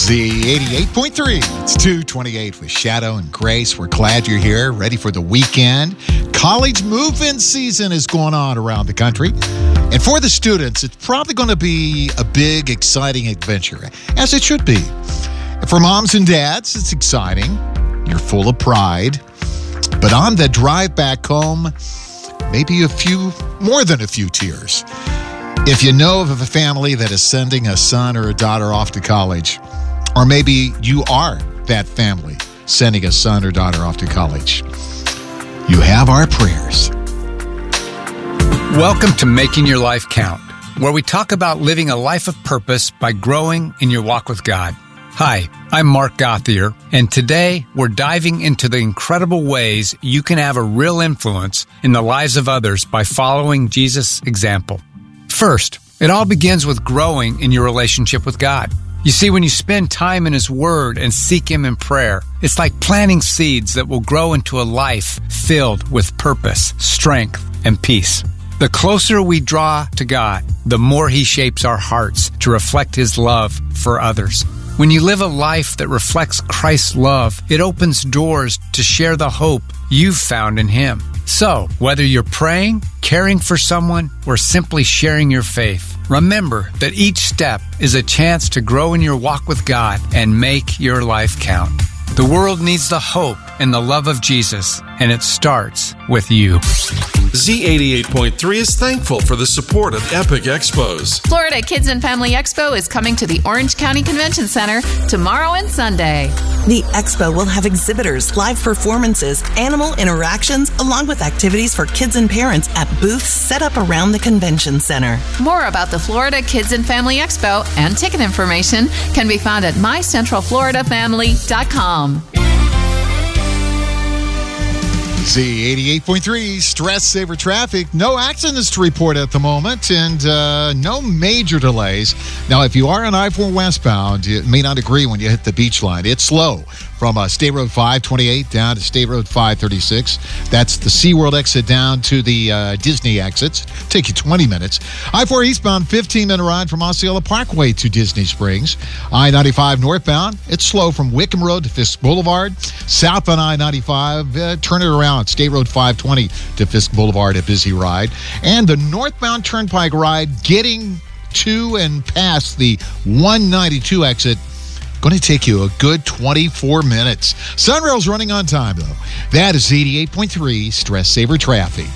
Z88.3. It's 2:28 with Shadow and Grace. We're glad you're here, ready for the weekend. College move-in season is going on around the country. And for the students, it's probably going to be a big, exciting adventure, as it should be. And for moms and dads, it's exciting. You're full of pride. But on the drive back home, maybe more than a few tears. If you know of a family that is sending a son or a daughter off to college, or maybe you are that family sending a son or daughter off to college, you have our prayers. Welcome to Making Your Life Count, where we talk about living a life of purpose by growing in your walk with God. Hi, I'm Mark Gauthier, and today we're diving into the incredible ways you can have a real influence in the lives of others by following Jesus' example. First, it all begins with growing in your relationship with God. You see, when you spend time in His Word and seek Him in prayer, it's like planting seeds that will grow into a life filled with purpose, strength, and peace. The closer we draw to God, the more He shapes our hearts to reflect His love for others. When you live a life that reflects Christ's love, it opens doors to share the hope you've found in Him. So, whether you're praying, caring for someone, or simply sharing your faith, remember that each step is a chance to grow in your walk with God and make your life count. The world needs the hope and the love of Jesus, and it starts with you. Z88.3 is thankful for the support of Epic Expos. Florida Kids and Family Expo is coming to the Orange County Convention Center tomorrow and Sunday. The expo will have exhibitors, live performances, animal interactions, along with activities for kids and parents at booths set up around the convention center. More about the Florida Kids and Family Expo and ticket information can be found at mycentralfloridafamily.com. Z88.3, Stress Saver Traffic. No accidents to report at the moment, and no major delays. Now, if you are on I-4 westbound, you may not agree when you hit the beach line. It's slow from State Road 528 down to State Road 536. That's the SeaWorld exit down to the Disney exits. Take you 20 minutes. I-4 eastbound, 15-minute ride from Osceola Parkway to Disney Springs. I-95 northbound, it's slow from Wickham Road to Fisk Boulevard. South on I-95, turn it around. State Road 520 to Fisk Boulevard, a busy ride. And the northbound Turnpike ride getting to and past the 192 exit, going to take you a good 24 minutes. Sunrail's running on time, though. That is 88.3 Stress Saver Traffic.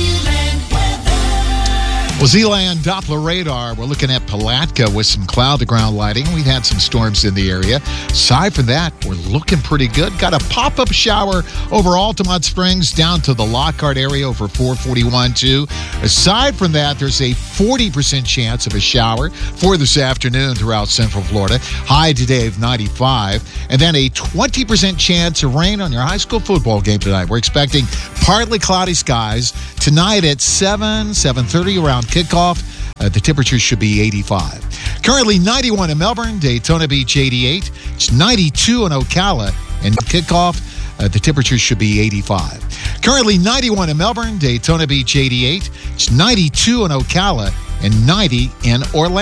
Well, Z-Land Doppler radar, we're looking at Palatka with some cloud-to-ground lighting. We've had some storms in the area. Aside from that, we're looking pretty good. Got a pop-up shower over Altamont Springs down to the Lockhart area over 441 too. Aside from that, there's a 40% chance of a shower for this afternoon throughout Central Florida. High today of 95. And then a 20% chance of rain on your high school football game tonight. We're expecting partly cloudy skies tonight at 7:30 around kickoff. The temperature should be 85. Currently 91 in Melbourne, Daytona Beach 88. It's 92 in Ocala, and kickoff. The temperature should be 85. Currently 91 in Melbourne, Daytona Beach 88. It's 92 in Ocala, and 90 in Orlando.